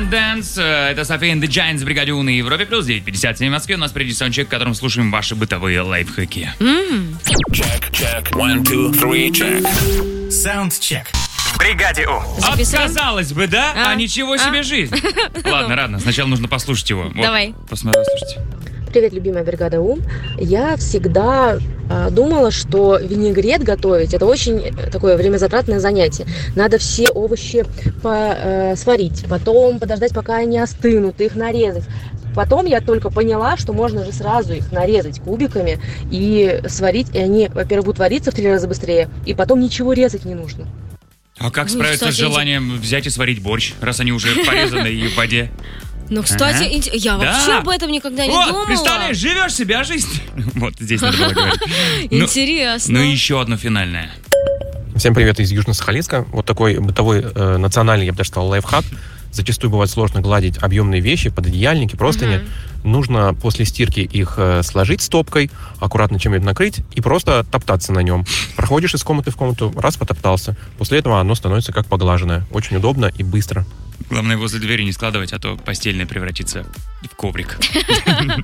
and Dance. Это София and the Giants в бригаде У на Европе. Плюс 9:57 в Москве. У нас впереди саундчек, в котором слушаем ваши бытовые лайфхаки. Check. 1, 2, 3, check. Саундчек. В бригаде У. Казалось бы, да? А ничего себе жизнь. Ладно, сначала нужно послушать его. Вот, Давай. Послушайте. Привет, любимая бригада У. Я всегда думала, что винегрет готовить – это очень такое времязатратное занятие. Надо все овощи сварить, потом подождать, пока они остынут, их нарезать. Потом я только поняла, что можно же сразу их нарезать кубиками и сварить, и они, во-первых, будут вариться в 3 раза быстрее, и потом ничего резать не нужно. А как справиться с желанием взять и сварить борщ, раз они уже порезаны и в воде? Ну, кстати, я вообще об этом никогда не думала. Вот, представляешь, живешь себе, а жизнь... Вот здесь надо было говорить. Интересно. Ну и еще одно финальное. Всем привет из Южно-Сахалинска. Вот такой бытовой, национальный, я бы даже сказал, лайфхак. Зачастую бывает сложно гладить объемные вещи, пододеяльники, простыни. Нужно после стирки их сложить стопкой, аккуратно чем-нибудь накрыть и просто топтаться на нем. Проходишь из комнаты в комнату, раз потоптался. После этого оно становится как поглаженное. Очень удобно и быстро. Главное, возле двери не складывать, а то постельное превратится в коврик.